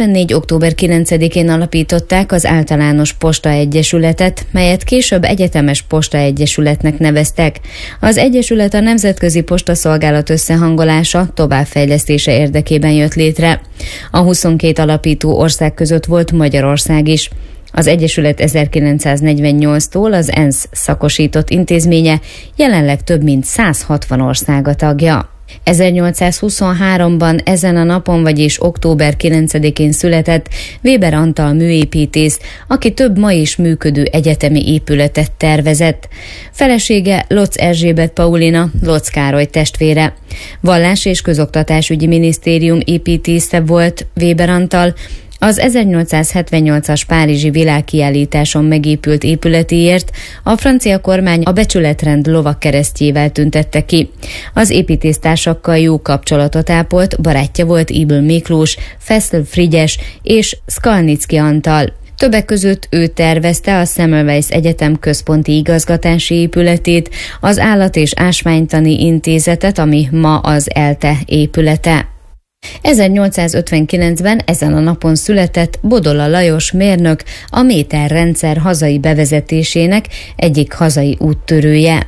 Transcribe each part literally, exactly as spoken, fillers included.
ezerkilencszázhetvennégy. október kilencedikén alapították az Általános Posta Egyesületet, melyet később Egyetemes Posta Egyesületnek neveztek. Az egyesület a nemzetközi postaszolgálat összehangolása, továbbfejlesztése érdekében jött létre. A huszonkét alapító ország között volt Magyarország is. Az Egyesület ezerkilencszáznegyvennyolctól az ENSZ szakosított intézménye, jelenleg több mint száz hatvan ország a tagja. ezernyolcszázhuszonháromban ezen a napon, vagyis október kilencedikén született Weber Antal műépítész, aki több ma is működő egyetemi épületet tervezett. Felesége Lotz Erzsébet Paulina, Lotz Károly testvére. Vallás- és Közoktatásügyi Minisztérium építésze volt Weber Antal. Az ezernyolcszázhetvennyolcas párizsi világkiállításon megépült épületéért a francia kormány a becsületrend lovagkeresztjével tüntette ki. Az építésztársakkal jó kapcsolatot ápolt, barátja volt Ybl Miklós, Feszl Frigyes és Skalnicki Antal. Többek között ő tervezte a Semmelweis Egyetem központi igazgatási épületét, az Állat- és Ásványtani Intézetet, ami ma az ELTE épülete. ezernyolcszázötvenkilencben ezen a napon született Bodola Lajos mérnök, a méterrendszer hazai bevezetésének egyik hazai úttörője.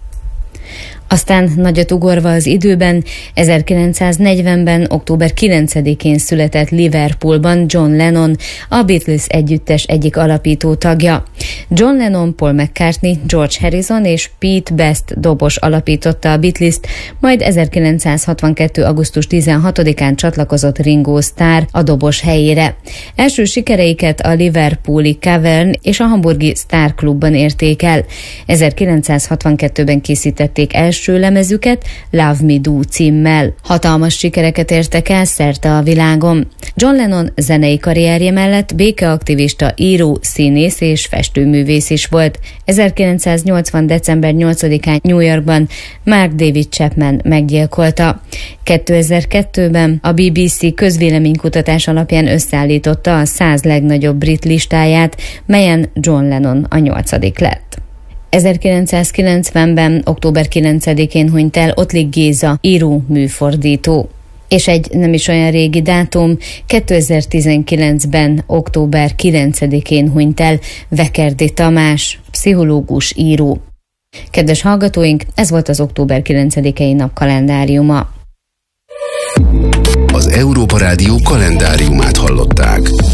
Aztán nagyot ugorva az időben, ezerkilencszáznegyvenben. október kilencedikén született Liverpoolban John Lennon, a Beatles együttes egyik alapító tagja. John Lennon, Paul McCartney, George Harrison és Pete Best dobos alapította a Beatles-t, majd ezerkilencszázhatvankettő. augusztus tizenhatodikán csatlakozott Ringo Starr a dobos helyére. Első sikereiket a liverpooli Cavern és a hamburgi Star Clubban érték el. ezerkilencszázhatvankettőben készítették első lemezüket Love Me Do címmel. Hatalmas sikereket értek el szerte a világon. John Lennon zenei karrierje mellett békeaktivista, író, színész és festőművész is volt. ezerkilencszáznyolcvan. december nyolcadikán New Yorkban Mark David Chapman meggyilkolta. kétezer-kettőben a bé bé cé közvéleménykutatás alapján összeállította a száz legnagyobb brit listáját, melyen John Lennon a nyolcadik lett. ezerkilencszázkilencvenben. október kilencedikén hunyt el Ottlik Géza, író, műfordító. És egy nem is olyan régi dátum, kétezer-tizenkilencben. október kilencedikén hunyt el Vekerdi Tamás, pszichológus, író. Kedves hallgatóink, ez volt az október kilencedikei nap kalendáriuma. Az Európa Rádió kalendáriumát hallották.